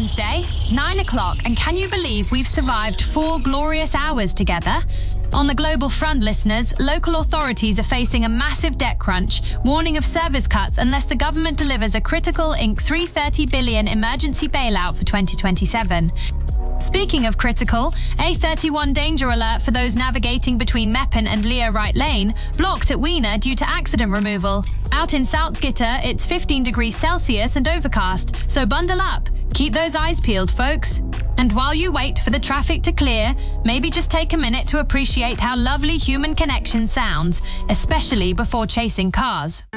Wednesday, 9 o'clock, and can you believe we've survived 4 glorious hours together? On the global front, listeners, local authorities are facing a massive debt crunch, warning of service cuts unless the government delivers a critical Inc. $330 billion emergency bailout for 2027. Speaking of critical, A31 danger alert for those navigating between Meppen and Lea Right Lane, blocked at Wiener due to accident removal. Out in Salzgitter, it's 15 degrees Celsius and overcast, so bundle up. Keep those eyes peeled, folks. And while you wait for the traffic to clear, maybe just take a minute to appreciate how lovely human connection sounds, especially before chasing cars.